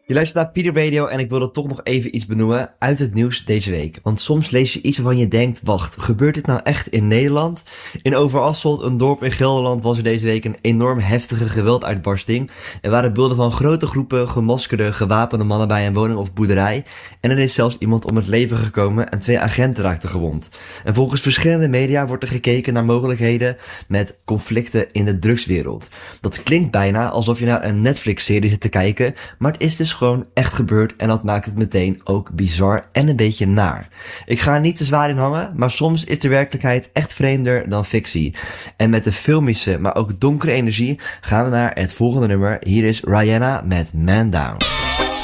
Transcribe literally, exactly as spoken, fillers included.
Je luistert naar Peter Radio en ik wilde toch nog even iets benoemen uit het nieuws deze week. Want soms lees je iets waarvan je denkt, wacht, gebeurt dit nou echt in Nederland? In Overasselt, een dorp in Gelderland, was er deze week een enorm heftige gewelduitbarsting. Er waren beelden van grote groepen gemaskerde, gewapende mannen bij een woning of boerderij. En er is zelfs iemand om het leven gekomen en twee agenten raakten gewond. En volgens verschillende media wordt er gekeken naar mogelijkheden met conflicten in de drugswereld. Dat klinkt bijna alsof je naar een Netflix-serie zit te kijken, maar het is dus gewoon echt gebeurd en dat maakt het meteen ook bizar en een beetje naar. Ik ga er niet te zwaar in hangen, maar soms is de werkelijkheid echt vreemder dan fictie. En met de filmische, maar ook donkere energie gaan we naar het volgende nummer. Hier is Rihanna met Man Down.